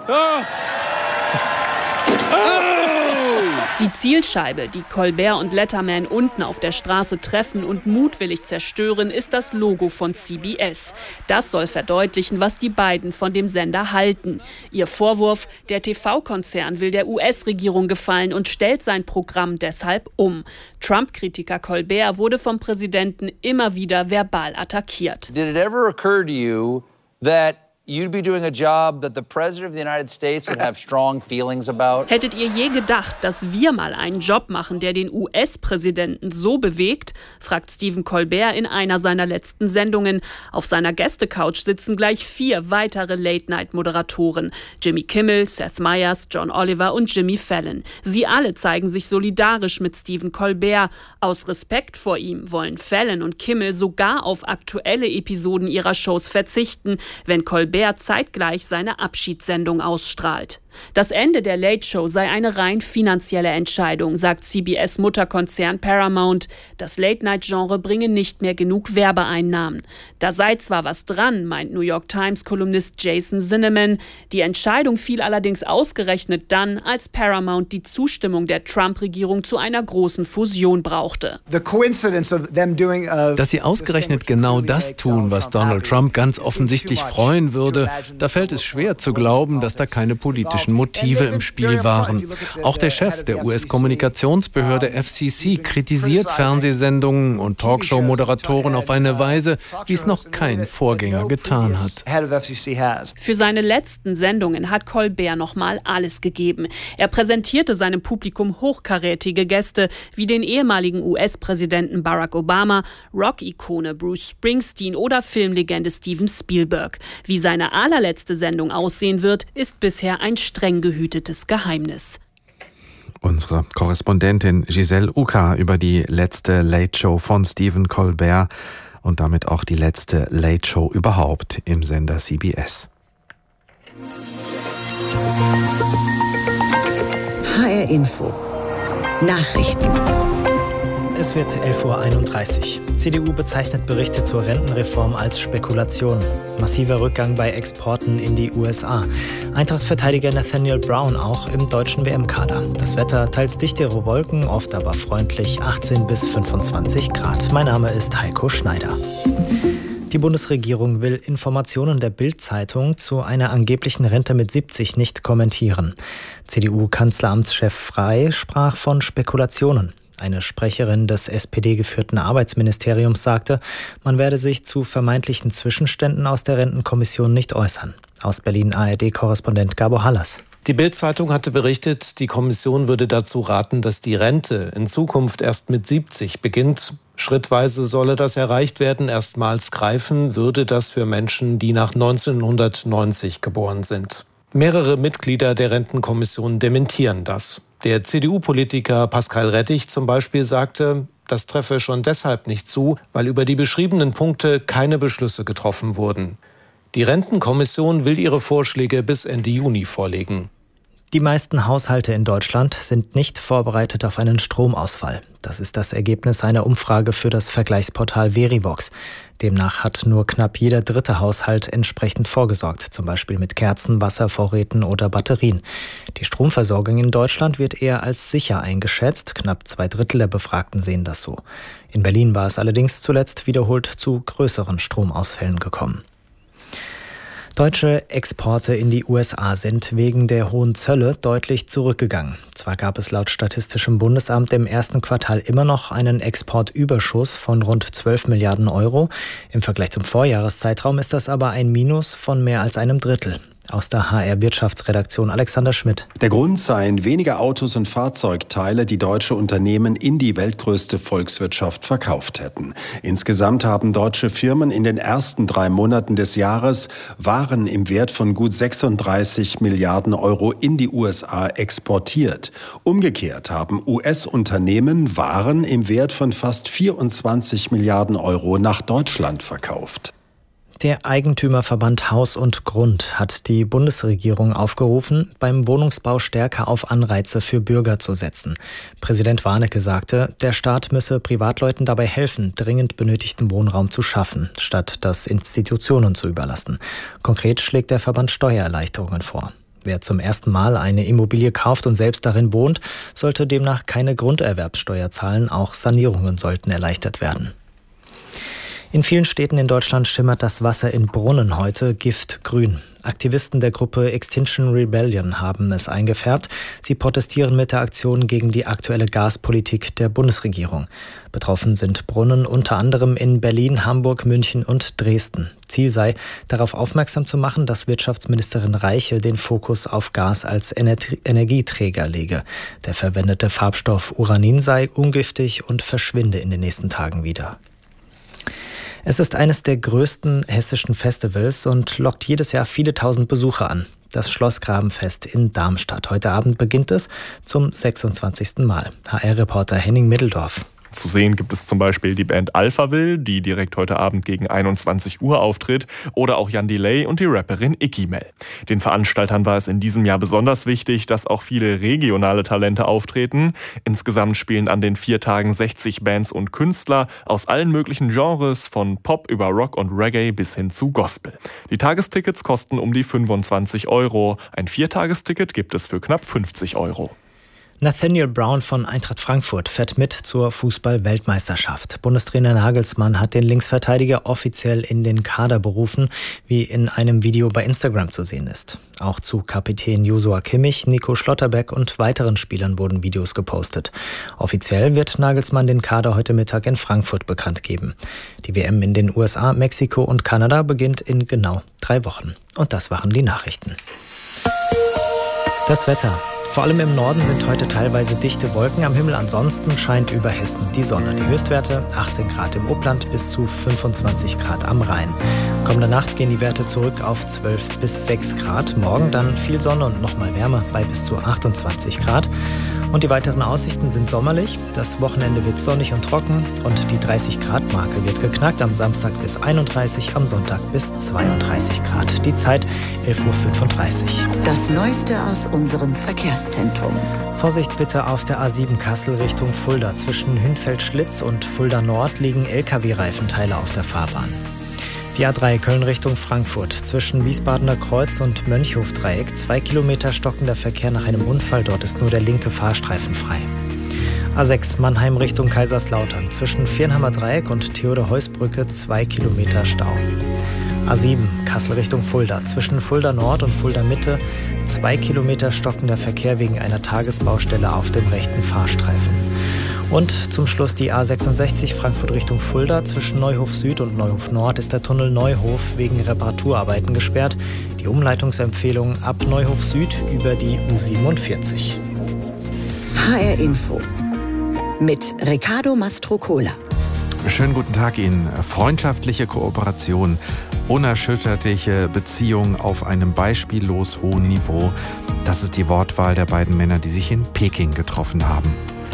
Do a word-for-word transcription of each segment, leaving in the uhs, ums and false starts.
Oh. Die Zielscheibe, die Colbert und Letterman unten auf der Straße treffen und mutwillig zerstören, ist das Logo von C B S. Das soll verdeutlichen, was die beiden von dem Sender halten. Ihr Vorwurf, der T V-Konzern will der U S-Regierung gefallen und stellt sein Programm deshalb um. Trump-Kritiker Colbert wurde vom Präsidenten immer wieder verbal attackiert. Did it ever occur to you that you'd be doing a job that the President of the United States would have strong feelings about? Hättet ihr je gedacht, dass wir mal einen Job machen, der den U S-Präsidenten so bewegt? Fragt Stephen Colbert in einer seiner letzten Sendungen. Auf seiner Gästecouch sitzen gleich vier weitere Late-Night-Moderatoren. Jimmy Kimmel, Seth Meyers, John Oliver und Jimmy Fallon. Sie alle zeigen sich solidarisch mit Stephen Colbert. Aus Respekt vor ihm wollen Fallon und Kimmel sogar auf aktuelle Episoden ihrer Shows verzichten, wenn Colbert zeitgleich seine Abschiedssendung ausstrahlt. Das Ende der Late Show sei eine rein finanzielle Entscheidung, sagt C B S-Mutterkonzern Paramount. Das Late-Night-Genre bringe nicht mehr genug Werbeeinnahmen. Da sei zwar was dran, meint New York Times-Kolumnist Jason Zinnemann. Die Entscheidung fiel allerdings ausgerechnet dann, als Paramount die Zustimmung der Trump-Regierung zu einer großen Fusion brauchte. Dass sie ausgerechnet genau das tun, was Donald Trump ganz offensichtlich freuen würde, da fällt es schwer zu glauben, dass da keine politische Motive im Spiel waren. Auch der Chef der U S-Kommunikationsbehörde F C C kritisiert Fernsehsendungen und Talkshow-Moderatoren auf eine Weise, wie es noch kein Vorgänger getan hat. Für seine letzten Sendungen hat Colbert nochmal alles gegeben. Er präsentierte seinem Publikum hochkarätige Gäste wie den ehemaligen U S-Präsidenten Barack Obama, Rock-Ikone Bruce Springsteen oder Filmlegende Steven Spielberg. Wie seine allerletzte Sendung aussehen wird, ist bisher ein streng gehütetes Geheimnis. Unsere Korrespondentin Giselle Uka über die letzte Late Show von Stephen Colbert und damit auch die letzte Late Show überhaupt im Sender C B S. H R Info Nachrichten. Es wird elf Uhr einunddreißig. C D U bezeichnet Berichte zur Rentenreform als Spekulation. Massiver Rückgang bei Exporten in die U S A. Eintracht-Verteidiger Nathaniel Brown auch im deutschen W M-Kader. Das Wetter teils dichtere Wolken, oft aber freundlich, achtzehn bis fünfundzwanzig Grad. Mein Name ist Heiko Schneider. Die Bundesregierung will Informationen der Bild-Zeitung zu einer angeblichen Rente mit siebzig nicht kommentieren. C D U-Kanzleramtschef Frey sprach von Spekulationen. Eine Sprecherin des S P D-geführten Arbeitsministeriums sagte, man werde sich zu vermeintlichen Zwischenständen aus der Rentenkommission nicht äußern. Aus Berlin A R D-Korrespondent Gabor Hallas. Die Bild-Zeitung hatte berichtet, die Kommission würde dazu raten, dass die Rente in Zukunft erst mit siebzig beginnt. Schrittweise solle das erreicht werden. Erstmals greifen würde das für Menschen, die nach neunzehnhundertneunzig geboren sind. Mehrere Mitglieder der Rentenkommission dementieren das. Der C D U-Politiker Pascal Rettich zum Beispiel sagte, das treffe schon deshalb nicht zu, weil über die beschriebenen Punkte keine Beschlüsse getroffen wurden. Die Rentenkommission will ihre Vorschläge bis Ende Juni vorlegen. Die meisten Haushalte in Deutschland sind nicht vorbereitet auf einen Stromausfall. Das ist das Ergebnis einer Umfrage für das Vergleichsportal Verivox. Demnach hat nur knapp jeder dritte Haushalt entsprechend vorgesorgt, zum Beispiel mit Kerzen, Wasservorräten oder Batterien. Die Stromversorgung in Deutschland wird eher als sicher eingeschätzt. Knapp zwei Drittel der Befragten sehen das so. In Berlin war es allerdings zuletzt wiederholt zu größeren Stromausfällen gekommen. Deutsche Exporte in die U S A sind wegen der hohen Zölle deutlich zurückgegangen. Zwar gab es laut Statistischem Bundesamt im ersten Quartal immer noch einen Exportüberschuss von rund zwölf Milliarden Euro. Im Vergleich zum Vorjahreszeitraum ist das aber ein Minus von mehr als einem Drittel. Aus der H R-Wirtschaftsredaktion Alexander Schmidt. Der Grund seien weniger Autos und Fahrzeugteile, die deutsche Unternehmen in die weltgrößte Volkswirtschaft verkauft hätten. Insgesamt haben deutsche Firmen in den ersten drei Monaten des Jahres Waren im Wert von gut sechsunddreißig Milliarden Euro in die U S A exportiert. Umgekehrt haben U S-Unternehmen Waren im Wert von fast vierundzwanzig Milliarden Euro nach Deutschland verkauft. Der Eigentümerverband Haus und Grund hat die Bundesregierung aufgerufen, beim Wohnungsbau stärker auf Anreize für Bürger zu setzen. Präsident Warnecke sagte, der Staat müsse Privatleuten dabei helfen, dringend benötigten Wohnraum zu schaffen, statt das Institutionen zu überlassen. Konkret schlägt der Verband Steuererleichterungen vor. Wer zum ersten Mal eine Immobilie kauft und selbst darin wohnt, sollte demnach keine Grunderwerbssteuer zahlen. Auch Sanierungen sollten erleichtert werden. In vielen Städten in Deutschland schimmert das Wasser in Brunnen heute giftgrün. Aktivisten der Gruppe Extinction Rebellion haben es eingefärbt. Sie protestieren mit der Aktion gegen die aktuelle Gaspolitik der Bundesregierung. Betroffen sind Brunnen unter anderem in Berlin, Hamburg, München und Dresden. Ziel sei, darauf aufmerksam zu machen, dass Wirtschaftsministerin Reiche den Fokus auf Gas als Ener- Energieträger lege. Der verwendete Farbstoff Uranin sei ungiftig und verschwinde in den nächsten Tagen wieder. Es ist eines der größten hessischen Festivals und lockt jedes Jahr viele tausend Besucher an. Das Schlossgrabenfest in Darmstadt. Heute Abend beginnt es zum sechsundzwanzigsten Mal. H R-Reporter Henning Middeldorf. Zu sehen gibt es zum Beispiel die Band Alphaville, die direkt heute Abend gegen einundzwanzig Uhr auftritt, oder auch Jan Delay und die Rapperin Ikimel. Den Veranstaltern war es in diesem Jahr besonders wichtig, dass auch viele regionale Talente auftreten. Insgesamt spielen an den vier Tagen sechzig Bands und Künstler aus allen möglichen Genres, von Pop über Rock und Reggae bis hin zu Gospel. Die Tagestickets kosten um die fünfundzwanzig Euro. Ein Viertagesticket gibt es für knapp fünfzig Euro. Nathaniel Brown von Eintracht Frankfurt fährt mit zur Fußball-Weltmeisterschaft. Bundestrainer Nagelsmann hat den Linksverteidiger offiziell in den Kader berufen, wie in einem Video bei Instagram zu sehen ist. Auch zu Kapitän Joshua Kimmich, Nico Schlotterbeck und weiteren Spielern wurden Videos gepostet. Offiziell wird Nagelsmann den Kader heute Mittag in Frankfurt bekannt geben. Die W M in den U S A, Mexiko und Kanada beginnt in genau drei Wochen. Und das waren die Nachrichten. Das Wetter. Vor allem im Norden sind heute teilweise dichte Wolken am Himmel. Ansonsten scheint über Hessen die Sonne. Die Höchstwerte achtzehn Grad im Upland bis zu fünfundzwanzig Grad am Rhein. Kommende Nacht gehen die Werte zurück auf zwölf bis sechs Grad. Morgen dann viel Sonne und nochmal Wärme bei bis zu achtundzwanzig Grad. Und die weiteren Aussichten sind sommerlich. Das Wochenende wird sonnig und trocken und die dreißig Grad Marke wird geknackt. Am Samstag bis einunddreißig, am Sonntag bis zweiunddreißig Grad. Die Zeit elf Uhr fünfunddreißig. Das Neueste aus unserem Verkehrszentrum. Vorsicht bitte auf der A sieben Kassel Richtung Fulda. Zwischen Hünfeld-Schlitz und Fulda Nord liegen L K W-Reifenteile auf der Fahrbahn. Die A drei Köln Richtung Frankfurt. Zwischen Wiesbadener Kreuz und Mönchhof-Dreieck. Zwei Kilometer stockender Verkehr nach einem Unfall. Dort ist nur der linke Fahrstreifen frei. A sechs Mannheim Richtung Kaiserslautern. Zwischen Viernheimer Dreieck und Theodor-Heuss-Brücke zwei Kilometer Stau. A sieben Kassel Richtung Fulda. Zwischen Fulda Nord und Fulda Mitte zwei Kilometer stockender Verkehr wegen einer Tagesbaustelle auf dem rechten Fahrstreifen. Und zum Schluss die A sechsundsechzig Frankfurt Richtung Fulda. Zwischen Neuhof Süd und Neuhof Nord ist der Tunnel Neuhof wegen Reparaturarbeiten gesperrt. Die Umleitungsempfehlung ab Neuhof Süd über die U siebenundvierzig. H R Info mit Riccardo Mastrocola. Schönen guten Tag Ihnen. Freundschaftliche Kooperation, unerschütterliche Beziehung auf einem beispiellos hohen Niveau. Das ist die Wortwahl der beiden Männer, die sich in Peking getroffen haben.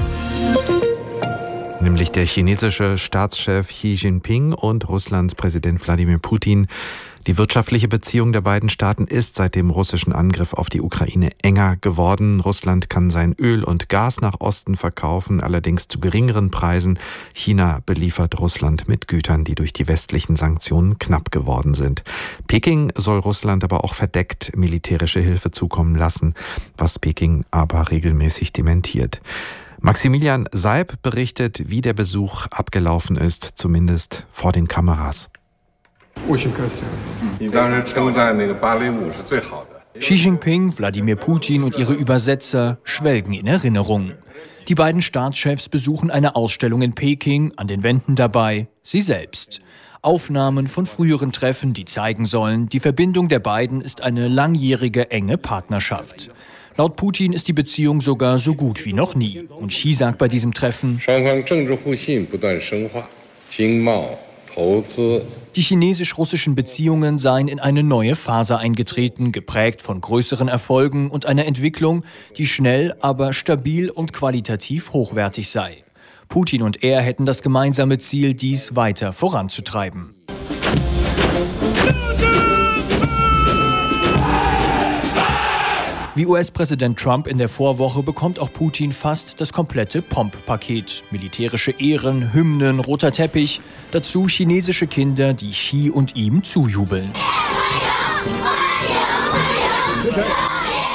Nämlich der chinesische Staatschef Xi Jinping und Russlands Präsident Wladimir Putin. Die wirtschaftliche Beziehung der beiden Staaten ist seit dem russischen Angriff auf die Ukraine enger geworden. Russland kann sein Öl und Gas nach Osten verkaufen, allerdings zu geringeren Preisen. China beliefert Russland mit Gütern, die durch die westlichen Sanktionen knapp geworden sind. Peking soll Russland aber auch verdeckt militärische Hilfe zukommen lassen, was Peking aber regelmäßig dementiert. Maximilian Seib berichtet, wie der Besuch abgelaufen ist, zumindest vor den Kameras. Xi Jinping, Wladimir Putin und ihre Übersetzer schwelgen in Erinnerung. Die beiden Staatschefs besuchen eine Ausstellung in Peking, an den Wänden dabei sie selbst. Aufnahmen von früheren Treffen, die zeigen sollen, die Verbindung der beiden ist eine langjährige enge Partnerschaft. Laut Putin ist die Beziehung sogar so gut wie noch nie. Und Xi sagt bei diesem Treffen: Die chinesisch-russischen Beziehungen seien in eine neue Phase eingetreten, geprägt von größeren Erfolgen und einer Entwicklung, die schnell, aber stabil und qualitativ hochwertig sei. Putin und er hätten das gemeinsame Ziel, dies weiter voranzutreiben. Wie U S-Präsident Trump in der Vorwoche bekommt auch Putin fast das komplette Pomp-Paket. Militärische Ehren, Hymnen, roter Teppich, dazu chinesische Kinder, die Xi und ihm zujubeln.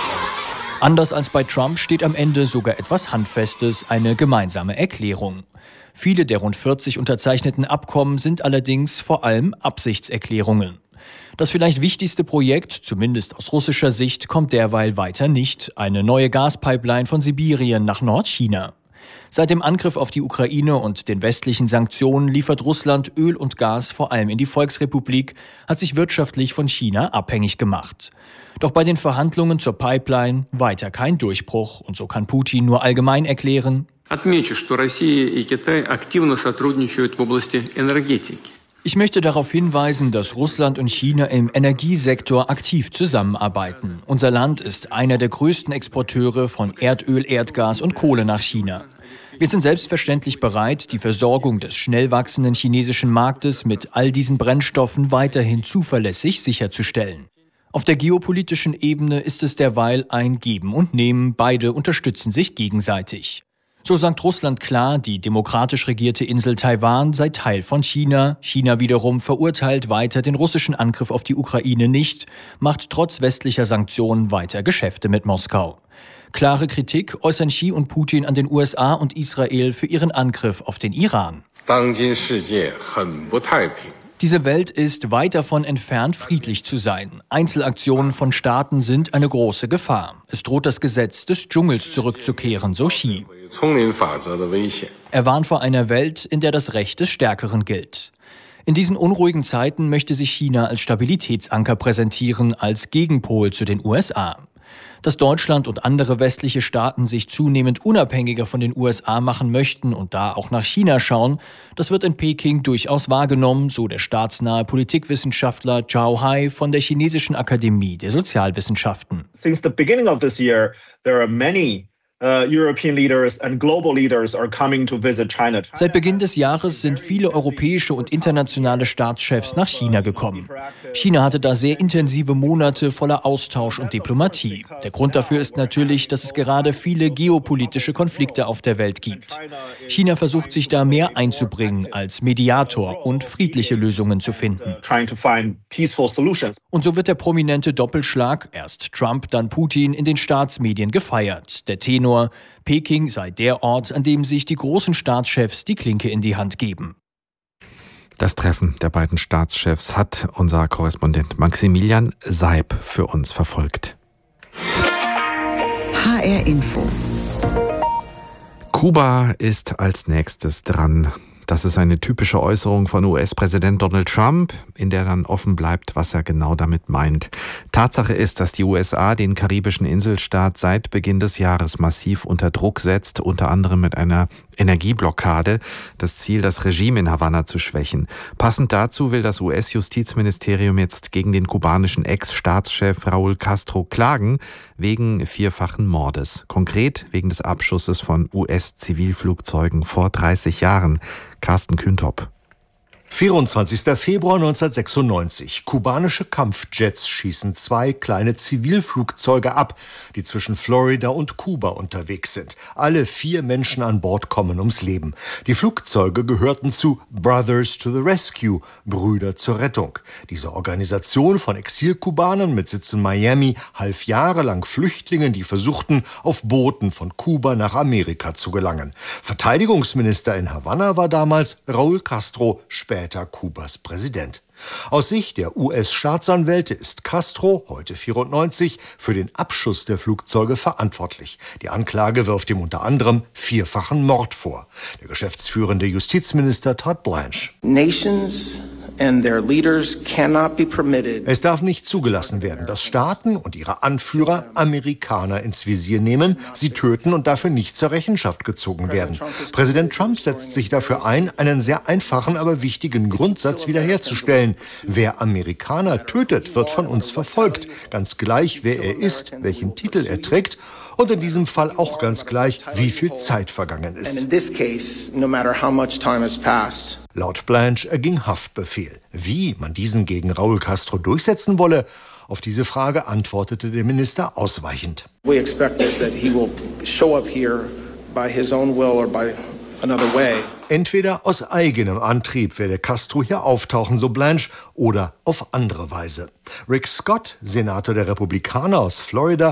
Anders als bei Trump steht am Ende sogar etwas Handfestes, eine gemeinsame Erklärung. Viele der rund vierzig unterzeichneten Abkommen sind allerdings vor allem Absichtserklärungen. Das vielleicht wichtigste Projekt, zumindest aus russischer Sicht, kommt derweil weiter nicht: eine neue Gaspipeline von Sibirien nach Nordchina. Seit dem Angriff auf die Ukraine und den westlichen Sanktionen liefert Russland Öl und Gas vor allem in die Volksrepublik, hat sich wirtschaftlich von China abhängig gemacht. Doch bei den Verhandlungen zur Pipeline weiter kein Durchbruch, und so kann Putin nur allgemein erklären: Ich möchte darauf hinweisen, dass Russland und China im Energiesektor aktiv zusammenarbeiten. Unser Land ist einer der größten Exporteure von Erdöl, Erdgas und Kohle nach China. Wir sind selbstverständlich bereit, die Versorgung des schnell wachsenden chinesischen Marktes mit all diesen Brennstoffen weiterhin zuverlässig sicherzustellen. Auf der geopolitischen Ebene ist es derweil ein Geben und Nehmen. Beide unterstützen sich gegenseitig. So sagt Russland klar, die demokratisch regierte Insel Taiwan sei Teil von China. China wiederum verurteilt weiter den russischen Angriff auf die Ukraine nicht, macht trotz westlicher Sanktionen weiter Geschäfte mit Moskau. Klare Kritik äußern Xi und Putin an den U S A und Israel für ihren Angriff auf den Iran. Diese Welt ist weit davon entfernt, friedlich zu sein. Einzelaktionen von Staaten sind eine große Gefahr. Es droht das Gesetz des Dschungels zurückzukehren, so Xi. Er warnt vor einer Welt, in der das Recht des Stärkeren gilt. In diesen unruhigen Zeiten möchte sich China als Stabilitätsanker präsentieren, als Gegenpol zu den U S A. Dass Deutschland und andere westliche Staaten sich zunehmend unabhängiger von den U S A machen möchten und da auch nach China schauen, das wird in Peking durchaus wahrgenommen, so der staatsnahe Politikwissenschaftler Zhao Hai von der Chinesischen Akademie der Sozialwissenschaften. Since the beginning of this year, there are many Seit Beginn des Jahres sind viele europäische und internationale Staatschefs nach China gekommen. China hatte da sehr intensive Monate voller Austausch und Diplomatie. Der Grund dafür ist natürlich, dass es gerade viele geopolitische Konflikte auf der Welt gibt. China versucht sich da mehr einzubringen als Mediator und friedliche Lösungen zu finden. Und so wird der prominente Doppelschlag, erst Trump, dann Putin, in den Staatsmedien gefeiert. Der Tenor: Peking sei der Ort, an dem sich die großen Staatschefs die Klinke in die Hand geben. Das Treffen der beiden Staatschefs hat unser Korrespondent Maximilian Seib für uns verfolgt. H R Info. Kuba ist als nächstes dran. Das ist eine typische Äußerung von U S-Präsident Donald Trump, in der dann offen bleibt, was er genau damit meint. Tatsache ist, dass die U S A den karibischen Inselstaat seit Beginn des Jahres massiv unter Druck setzt, unter anderem mit einer Energieblockade. Das Ziel, das Regime in Havanna zu schwächen. Passend dazu will das U S-Justizministerium jetzt gegen den kubanischen Ex-Staatschef Raúl Castro klagen, wegen vierfachen Mordes. Konkret wegen des Abschusses von U S-Zivilflugzeugen vor dreißig Jahren. Carsten Küntop. vierundzwanzigster Februar neunzehnhundertsechsundneunzig. Kubanische Kampfjets schießen zwei kleine Zivilflugzeuge ab, die zwischen Florida und Kuba unterwegs sind. Alle vier Menschen an Bord kommen ums Leben. Die Flugzeuge gehörten zu Brothers to the Rescue, Brüder zur Rettung. Diese Organisation von Exilkubanern mit Sitz in Miami half jahrelang Flüchtlingen, die versuchten, auf Booten von Kuba nach Amerika zu gelangen. Verteidigungsminister in Havanna war damals Raúl Castro, später Kubas Präsident. Aus Sicht der U S-Staatsanwälte ist Castro, heute vierundneunzig, für den Abschuss der Flugzeuge verantwortlich. Die Anklage wirft ihm unter anderem vierfachen Mord vor. Der geschäftsführende Justizminister Todd Blanche. Nations and their leaders cannot be permitted. Es darf nicht zugelassen werden, dass Staaten und ihre Anführer Amerikaner ins Visier nehmen, sie töten und dafür nicht zur Rechenschaft gezogen werden. Präsident Trump setzt sich dafür ein, einen sehr einfachen, aber wichtigen Grundsatz wiederherzustellen. Wer Amerikaner tötet, wird von uns verfolgt, ganz gleich, wer er ist, welchen Titel er trägt. Und in diesem Fall auch ganz gleich, wie viel Zeit vergangen ist. Laut Blanche erging Haftbefehl. Wie man diesen gegen Raúl Castro durchsetzen wolle, auf diese Frage antwortete der Minister ausweichend. We expect that he will show up here by his own will or by another way. Entweder aus eigenem Antrieb werde Castro hier auftauchen, so Blanche, oder auf andere Weise. Rick Scott, Senator der Republikaner aus Florida,